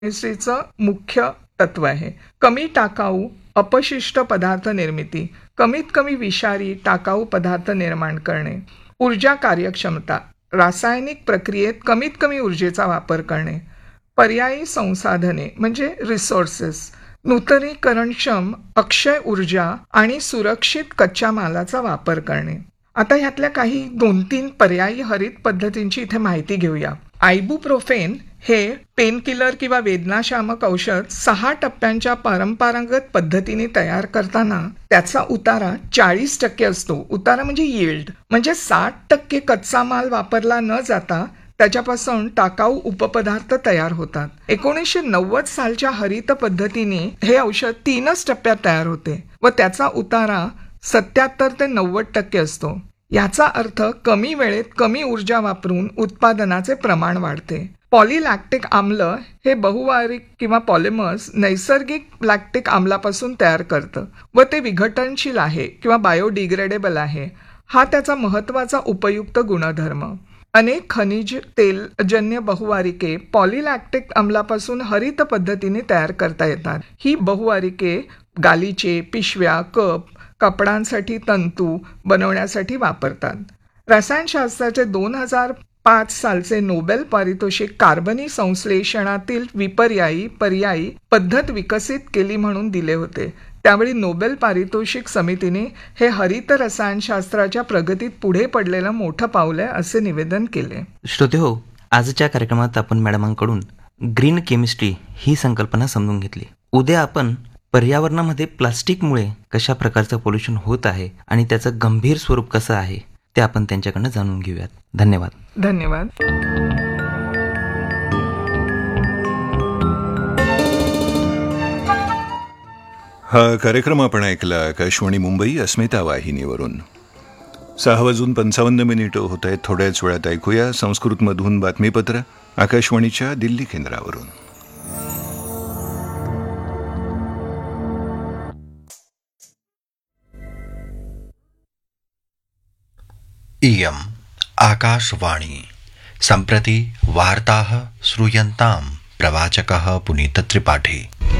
केमिस्ट्रीचं मुख्य तत्व आहे. कमी टाकाऊ अपशिष्ट पदार्थ निर्मिती, कमीत कमी विषारी टाकाऊ पदार्थ निर्माण करणे, ऊर्जा कार्यक्षमता, रासायनिक प्रक्रियेत कमीत कमी ऊर्जेचा वापर करणे, पर्यायी संसाधने म्हणजे रिसोर्सेस, नूतनीकरणक्षम अक्षय ऊर्जा आणि सुरक्षित कच्च्या मालाचा वापर करणे. आता ह्यातल्या काही 2-3 पर्यायी हरित पद्धतींची इथे माहिती घेऊया. आयबुप्रोफेन हे पेनकिलर किंवा वेदनाशामक औषध 6 टप्प्यांच्या परंपरागत पद्धतीने तयार करताना त्याचा उतारा 40% असतो. उतारा म्हणजे यील्ड, म्हणजे 60% कच्चा माल वापरला न जाता त्याच्यापासून टाकाऊ उपपदार्थ तयार होतात. 1990 सालच्या हरित पद्धतीने हे औषध 3च टप्प्यात तयार होते व त्याचा उतारा 77 ते 90% असतो. याचा अर्थ कमी वेळेत कमी ऊर्जा वापरून उत्पादनाचे प्रमाण वाढते. पॉलिलॅक्टिक आम्ल हे बहुवार्षिक किंवा पॉलिमर्स नैसर्गिक लॅक्टिक आम्लापासून तयार करतं व ते विघटनशील आहे किंवा बायोडिग्रेडेबल आहे. हा त्याचा महत्वाचा उपयुक्त गुणधर्म. अनेक खनिज तेलजन्य बहुवारिके पॉलिलॅक्टिक आम्लापासून हरित पद्धतीने तयार करता येतात. ही बहुवारिके गालिचे, पिशव्या, कप, कपड्यांसाठी तंतू बनवण्यासाठी वापरतात. रसायनशास्त्राचे 2005 सालचे नोबेल पारितोषिक कार्बनी संश्लेषणातील पर्यायी पद्धत विकसित केली म्हणून दिले होते. त्यावेळी नोबेल पारितोषिक समितीने हे हरित रसायनशास्त्राच्या प्रगतीत पुढे पडलेलं मोठं पाऊल आहे असे निवेदन केले. श्रोते हो, आजच्या कार्यक्रमात आपण मॅडमांकडून ग्रीन केमिस्ट्री ही संकल्पना समजून घेतली. उद्या आपण पर्यावरणामध्ये प्लास्टिकमुळे कशा प्रकारचं पोल्युशन होत आहे आणि त्याचं गंभीर स्वरूप कसं आहे ते आपण त्यांच्याकडनं जाणून घेऊयात. धन्यवाद. धन्यवाद. हा कार्यक्रम आपण ऐकला आकाशवाणी मुंबई अस्मिता वाहिनीवरून. 6:55 होत आहेत. थोड्याच वेळात ऐकूया संस्कृतमधून बातमीपत्र आकाशवाणीच्या दिल्ली केंद्रावरून. इयम् आकाशवाणी. सम्प्रति वार्ताः श्रूयन्ताम्. प्रवाचकः पुनीत त्रिपाठी.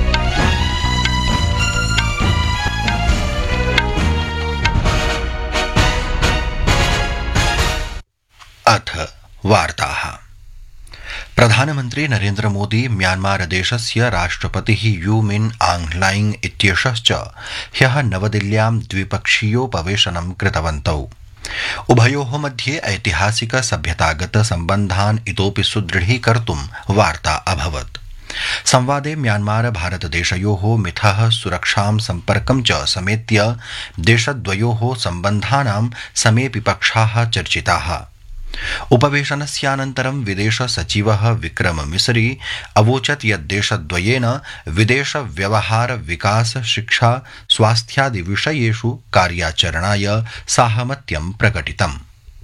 अथ वार्ताः. प्रधानमन्त्री नरेन्द्र मोदी म्यान्मार देशस्य राष्ट्रपतिः यू मिन आङ् ह्लाइङ् इत्येषश्च ह्यः नवदिल्ल्यां द्विपक्षीयोपवेशनं कृतवन्तौ. उभयोः मध्ये ऐतिहासिक सभ्यतागत सम्बन्धान् इतोपि सुदृढीकर्तुं वार्ता अभवत्. संवादे म्यान्मार भारतदेशयोः मिथः सुरक्षां सम्पर्कं च समेत्य देशद्वयोः सम्बन्धानां समेऽपि पक्षाः चर्चिताः. उपवेशनस्यानन्तरं विदेश सचिवः विक्रम मिसरी अवोचत् यत् देशद्वयेन विदेश व्यवहार विकास शिक्षा स्वास्थ्यादि विषयेषु कार्याचरणाय साहमत्यं प्रकटितम्.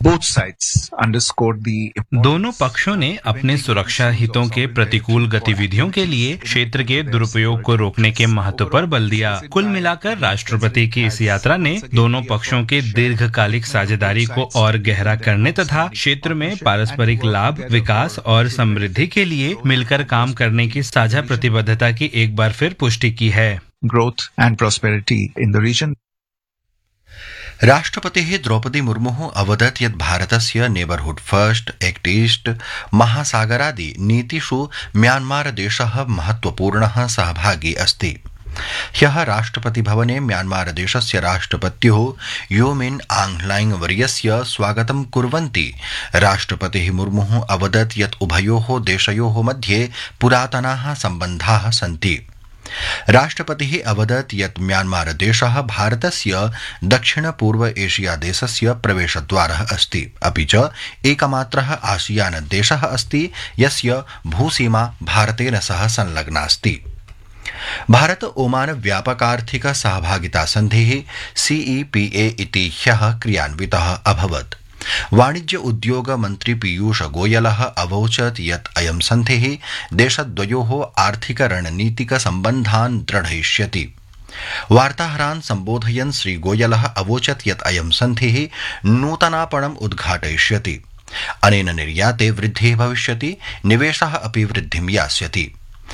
दोनों पक्षों ने अपने सुरक्षा हितों के प्रतिकूल गतिविधियों के लिए क्षेत्र के दुरुपयोग को रोकने के महत्व पर बल दिया. कुल मिलाकर राष्ट्रपति की इस यात्रा ने दोनों पक्षों के दीर्घकालिक साझेदारी को और गहरा करने तथा क्षेत्र में पारस्परिक लाभ, विकास और समृद्धि के लिए मिलकर काम करने की साझा प्रतिबद्धता की एक बार फिर पुष्टि की है. Growth and prosperity in the region. राष्ट्रपतिः द्रौपदी मुर्मुः अवदत् यत् भारतस्य neighbourhood first, act east, महासागरादि नीतिषु Myanmar देशः महत्वपूर्णः सहभागी अस्ति. ह्यः राष्ट्रपतिभवने म्यान्मार देशस्य राष्ट्रपत्युः यू मिन आङ् ह्लाइङ् वर्यस्य स्वागतं कुर्वन्ति राष्ट्रपतिः मुर्मुः अवदत् यत् उभयोः देशयोः मध्ये पुरातनाः सम्बन्धाः सन्ति. राष्ट्रपतिः अवदत् यत् म्यान्मार देशः भारतस्य दक्षिण पूर्व एशिया देशस्य प्रवेशद्वारः अस्ति, अपि च एकमात्रः आसियान देशः अस्ति यस्य भूसीमा भारतेन सह संलग्नास्ति. भारत ओमान व्यापकार्थिक सहभागिता सन्धिः CEPA इति ह्यः क्रियान्वितः अभवत्. वाणिज्य उद्योग मन्त्री पीयूष गोयलः अवोचत् यत् अयं सन्धिः देशद्वयोः आर्थिक रणनीतिक सम्बन्धान् दृढयिष्यति. वार्ताहरान् सम्बोधयन् श्री गोयलः अवोचत् यत् अयं सन्धिः नूतनापणम् उद्घाटयिष्यति. अनेन निर्याते वृद्धिः भविष्यति, निवेशः अपि वृद्धिं यास्यति.